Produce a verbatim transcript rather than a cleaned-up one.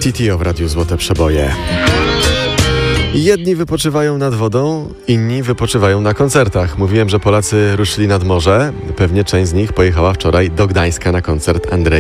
T T O w Radiu Złote Przeboje. Jedni wypoczywają nad wodą, inni wypoczywają na koncertach. Mówiłem, że Polacy ruszyli nad morze. Pewnie część z nich pojechała wczoraj do Gdańska na koncert Andrei